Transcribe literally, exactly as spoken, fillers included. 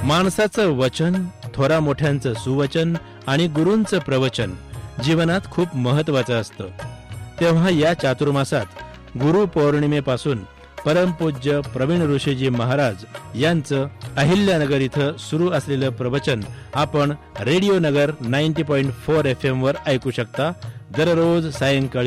माणसाचं वचन, थोरा मोठ्यांचं सुवचन आणि गुरूंचं प्रवचन जीवनात खूप महत्वाचं असतं. तेव्हा या चातुर्मासात गुरु पौर्णिमेपासून परमपूज्य प्रवीण ऋषीजी महाराज यांचं अहिल्यानगर इथं सुरू असलेलं प्रवचन आपण रेडिओ नगर नव्वद पॉईंट चार एफ एम वर ऐकू शकता. दररोज सायंकाळी